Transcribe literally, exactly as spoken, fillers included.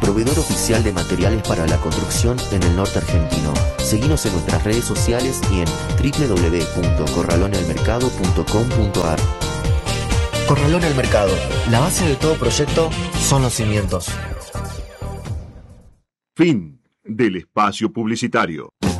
proveedor oficial de materiales para la construcción en el norte argentino. Seguinos en nuestras redes sociales y en doble u doble u doble u punto corralón el mercado punto com punto a r. Corralón el Mercado. La base de todo proyecto son los cimientos. Fin del espacio publicitario.